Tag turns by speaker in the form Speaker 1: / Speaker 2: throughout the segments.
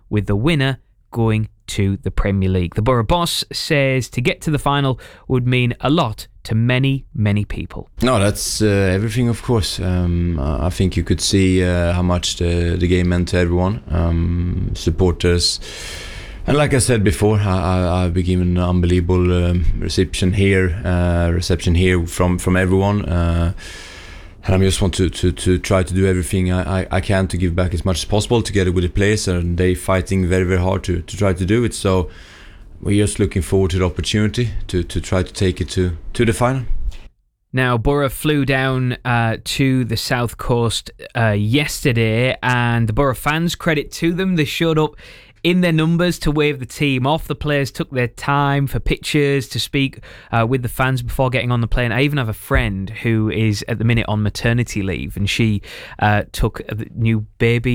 Speaker 1: with the winner going to the Premier League. The Borough boss says to get to the final would mean a lot to many, many people.
Speaker 2: No, that's everything, of course. I think you could see how much the game meant to everyone, supporters. And like I said before, I've been given an unbelievable reception here from everyone. And I just want to try to do everything I can to give back as much as possible together with the players, and they fighting very, very hard to try to do it. So we're just looking forward to the opportunity to try to take it to the final.
Speaker 1: Now, Borough flew down to the South Coast yesterday, and the Borough fans, credit to them, they showed up in their numbers to wave the team off. The players took their time for pictures, to speak with the fans before getting on the plane. I even have a friend who is at the minute on maternity leave, and she took a new baby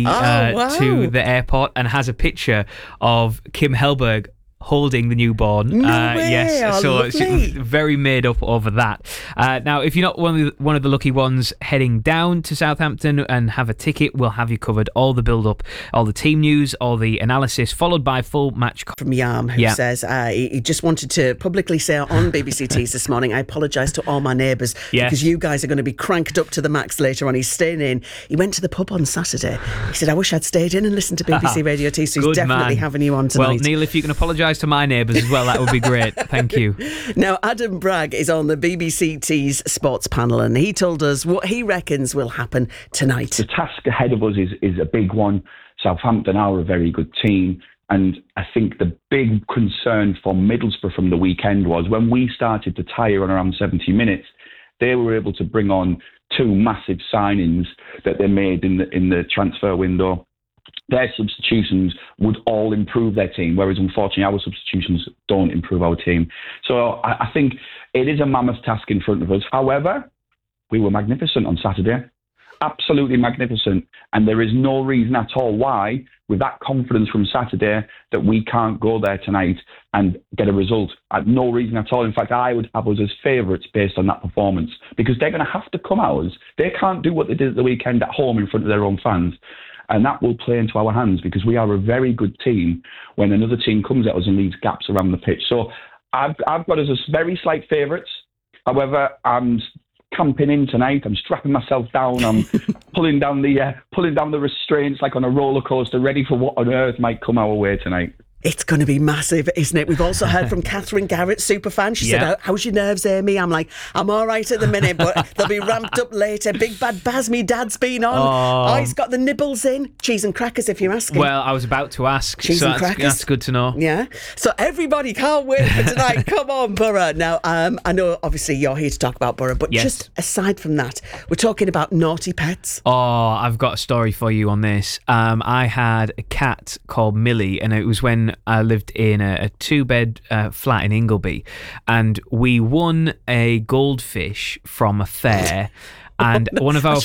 Speaker 1: to the airport and has a picture of Kim Helberg holding the newborn.
Speaker 3: No way.
Speaker 1: Yes, so
Speaker 3: lovely.
Speaker 1: she's very made up over that. Now, if you're not one of the lucky ones heading down to Southampton and have a ticket, we'll have you covered. All the build-up, all the team news, all the analysis, followed by full match.
Speaker 3: From Yam, who says he just wanted to publicly say on BBC Tees this morning, I apologise to all my neighbours because you guys are going to be cranked up to the max later on. He's staying in. He went to the pub on Saturday. He said, I wish I'd stayed in and listened to BBC Radio Tees. So he's definitely having you on tonight.
Speaker 1: Well, Neil, if you can apologise to my neighbours as well, that would be great. Thank you.
Speaker 3: Now, Adam Bragg is on the BBC Tees sports panel, and he told us what he reckons will happen tonight.
Speaker 4: The task ahead of us is a big one. Southampton are a very good team, and I think the big concern for Middlesbrough from the weekend was when we started to tire on around 70 minutes, they were able to bring on two massive signings that they made in the transfer window. Their substitutions would all improve their team, whereas unfortunately our substitutions don't improve our team. So I think it is a mammoth task in front of us. However, we were magnificent on Saturday. Absolutely magnificent. And there is no reason at all why, with that confidence from Saturday, that we can't go there tonight and get a result. No reason at all. In fact, I would have us as favourites based on that performance, because they're going to have to come at us. They can't do what they did at the weekend at home in front of their own fans. And that will play into our hands, because we are a very good team when another team comes at us and leaves gaps around the pitch. So I've got us as very slight favourites. However, I'm camping in tonight. I'm strapping myself down. I'm pulling down the restraints like on a roller coaster, ready for what on earth might come our way tonight.
Speaker 3: It's going to be massive, isn't it? We've also heard from Catherine Garrett, superfan. She said, how's your nerves, Amy? I'm like, I'm all right at the minute, but they'll be ramped up later. Big bad Baz, me dad's been on. Oh, he's got the nibbles in. Cheese and crackers, if you're asking.
Speaker 1: Well, I was about to ask.
Speaker 3: Cheese and crackers.
Speaker 1: That's good to know.
Speaker 3: Yeah. So everybody can't wait for tonight. Come on, Borough. Now, I know, obviously, you're here to talk about Borough, but just aside from that, we're talking about naughty pets.
Speaker 1: Oh, I've got a story for you on this. I had a cat called Millie, and it was when I lived in a two-bed flat in Ingleby, and we won a goldfish from a fair. And one of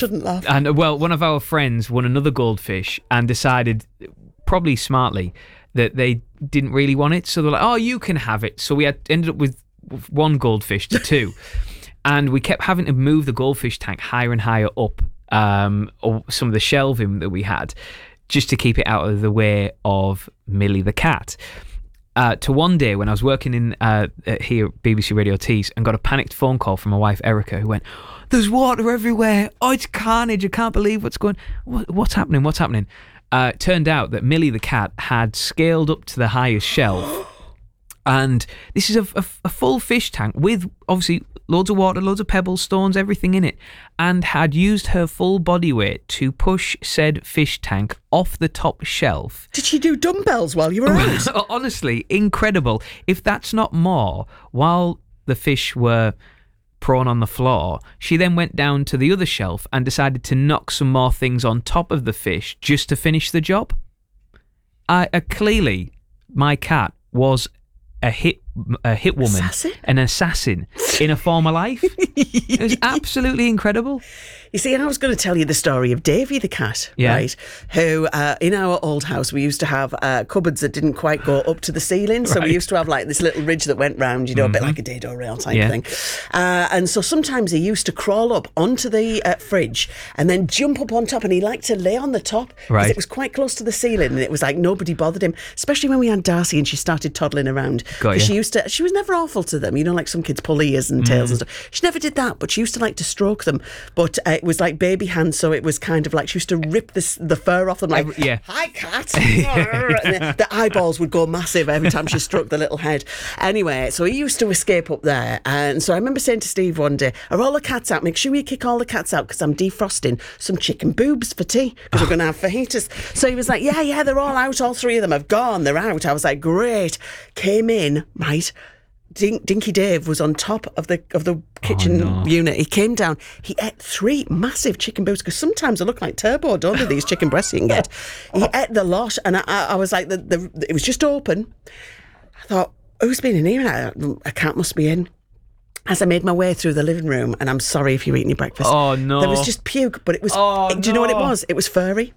Speaker 1: our friends won another goldfish and decided, probably smartly, that they didn't really want it. So they're like, "Oh, you can have it." So we ended up with one goldfish to two, and we kept having to move the goldfish tank higher and higher up, or some of the shelving that we had, just to keep it out of the way of Millie the cat. To one day when I was working in here at BBC Radio Tees and got a panicked phone call from my wife Erica, who went, "There's water everywhere. Oh, it's carnage. I can't believe what's happening. What's happening?" Turned out that Millie the cat had scaled up to the highest shelf. And this is a full fish tank with obviously loads of water, loads of pebbles, stones, everything in it, and had used her full body weight to push said fish tank off the top shelf.
Speaker 3: Did she do dumbbells while you were out?
Speaker 1: Honestly, incredible. If that's not more, while the fish were prone on the floor, she then went down to the other shelf and decided to knock some more things on top of the fish just to finish the job. Clearly, my cat was a hit woman,
Speaker 3: Assassin?
Speaker 1: an assassin. in a former life. It was absolutely incredible.
Speaker 3: You see, I was going to tell you the story of Davy the cat, right? Who, in our old house, we used to have cupboards that didn't quite go up to the ceiling. So we used to have like this little ridge that went round, you know, a bit like a dado rail type thing. And so sometimes he used to crawl up onto the fridge and then jump up on top, and he liked to lay on the top because it was quite close to the ceiling, and it was like nobody bothered him, especially when we had Darcy and she started toddling around. She was never awful to them, you know, like some kids pull ears and tails and stuff. She never did that, but she used to like to stroke them. But it was like baby hands, so it was kind of like she used to rip the fur off them, like, hi cat. And the eyeballs would go massive every time she struck the little head. Anyway, so he used to escape up there, and so I remember saying to Steve one day, are all the cats out? Make sure you kick all the cats out, because I'm defrosting some chicken boobs for tea, because we're going to have fajitas. So he was like, yeah, they're all out, all three of them have gone, they're out. I was like, great. Came in, right, Dinky Dave was on top of the kitchen unit. He came down. He ate 3 massive chicken boobs, because sometimes they look like turbo, don't they, these chicken breasts you can get. He ate the lot, and I was like, it was just open. I thought, who's been in here? A cat must be in. As I made my way through the living room, and I'm sorry if you're eating your breakfast. Oh, no. There was just puke, but it was... do you know what it was? It was furry.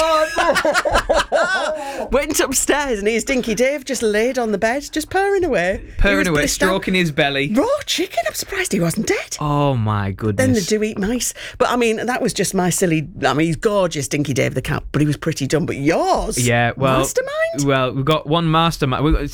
Speaker 3: Oh, no. Went upstairs, and here's Dinky Dave just laid on the bed, just purring away.
Speaker 1: Stroking his belly.
Speaker 3: Raw chicken. I'm surprised he wasn't dead.
Speaker 1: Oh, my goodness.
Speaker 3: Then they do eat mice. But, I mean, that was just my silly... I mean, he's gorgeous, Dinky Dave the cat, but he was pretty dumb. But yours?
Speaker 1: Yeah, well...
Speaker 3: Mastermind?
Speaker 1: Well, we've got one mastermind.